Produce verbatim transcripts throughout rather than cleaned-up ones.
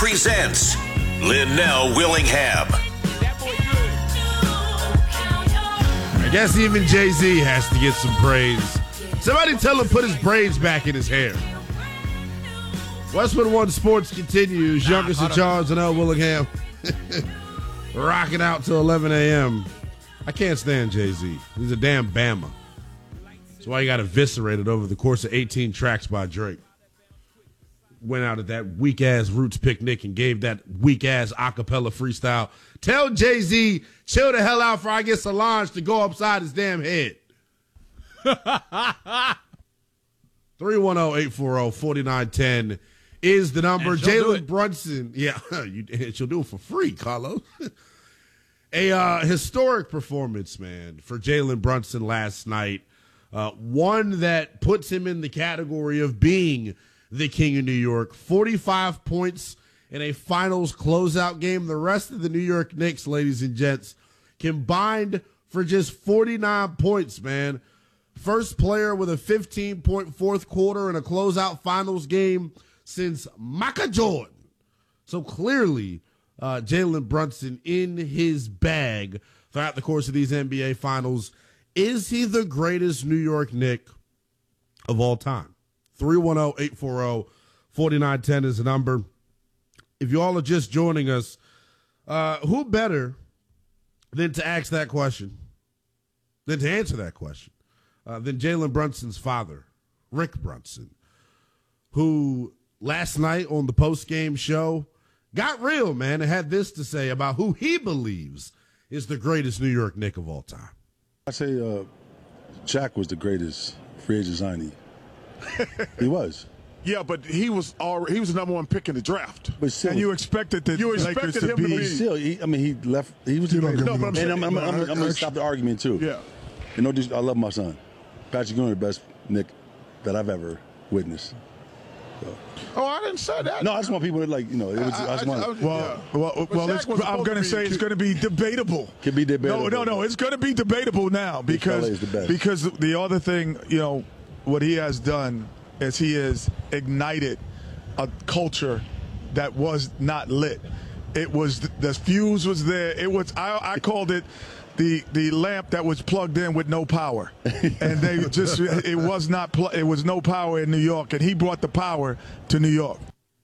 presents Linnell Willingham. I guess even Jay-Z has to get some praise. Somebody tell him put his braids back in his hair. Westwood One Sports continues. Nah, Youngest in charge, Linnell Willingham. Rocking out till eleven a.m. I can't stand Jay-Z. He's a damn Bama. That's why he got eviscerated over the course of eighteen tracks by Drake. Went out at that weak-ass Roots picnic and gave that weak-ass acapella freestyle. Tell Jay-Z, chill the hell out before I get Solange to go upside his damn head. three one zero, eight four zero, four nine one zero is the number. Jalen Brunson. Yeah, you, she'll do it for free, Carlos. A uh, historic performance, man, for Jalen Brunson last night. Uh, one that puts him in the category of being the king of New York. forty-five points in a finals closeout game. The rest of the New York Knicks, ladies and gents, combined for just forty-nine points, man. First player with a fifteen-point fourth quarter in a closeout finals game since Michael Jordan. So clearly, uh, Jalen Brunson in his bag throughout the course of these N B A finals. Is he the greatest New York Knick of all time? three one zero, eight four zero, four nine one zero is the number. If you all are just joining us, uh, who better than to ask that question, than to answer that question, uh, than Jalen Brunson's father, Rick Brunson, who last night on the post-game show got real, man, and had this to say about who he believes is the greatest New York Knick of all time. I say uh, Shaq was the greatest free agent signee. He was. Yeah, but he was already, he was the number one pick in the draft. But still, and you expected the You Lakers expected to him to be. be- still, he, I mean, he left. He was the You don't greatest. give me No, but no- I'm And I'm, I'm, I'm, I'm, no, going to stop the argument too. Yeah. You know, just, I love my son. Patrick Ewing, the best Nick that I've ever witnessed. Oh, I didn't say that. No, I just want people to like, you know, it was, I, just want. I- Well, Yeah. well, But well. Shaq It's, was I'm supposed going to to be say the it's key. going to be debatable. Could be debatable. No, no, no. It's going to be debatable now because L A is the best. because the other thing, you know, what he has done is he has ignited a culture that was not lit. It was the fuse was there. It was I, I called it the the lamp that was plugged in with no power, and they just it was not pl- it was no power in New York, and he brought the power to New York.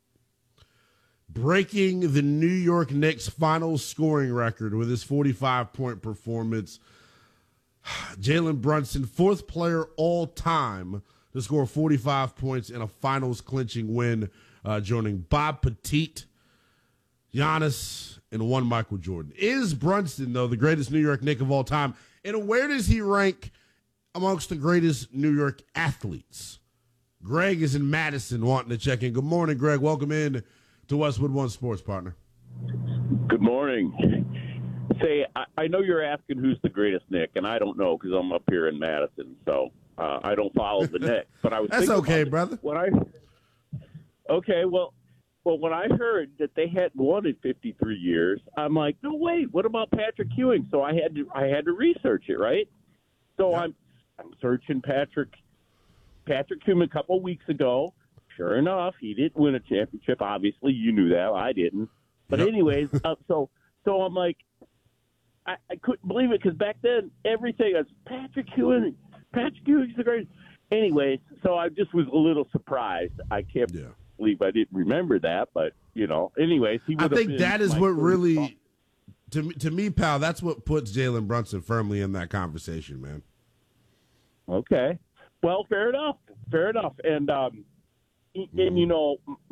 Breaking the New York Knicks' final scoring record with his forty-five-point performance. Jalen Brunson, fourth player all time to score forty-five points in a finals-clinching win, uh, joining Bob Pettit, Giannis, and one Michael Jordan. Is Brunson, though, the greatest New York Knick of all time? And where does he rank amongst the greatest New York athletes? Greg is in Madison wanting to check in. Good morning, Greg. Welcome in to Westwood One Sports, partner. Good morning. Say, I, I know you're asking who's the greatest Nick, and I don't know because I'm up here in Madison, so uh, I don't follow the Knicks. But I was That's thinking okay, about it. brother. When I okay, well, well, when I heard that they hadn't won in fifty-three years, I'm like, no, wait, what about Patrick Ewing? So I had to I had to research it, right? So Yep. I'm I'm searching Patrick Patrick Ewing a couple weeks ago. Sure enough, he didn't win a championship. Obviously, you knew that. I didn't. But Yep. anyways, uh, so so I'm like, I, I couldn't believe it because back then everything was Patrick Ewing. Patrick Ewing's the greatest. Anyways, so I just was a little surprised. I can't Yeah. believe I didn't remember that, but you know. Anyways, he. I would have think been that is my what first really, thought. to me, to me, pal, that's what puts Jalen Brunson firmly in that conversation, man. Okay. Well, fair enough. Fair enough. And um, and you know,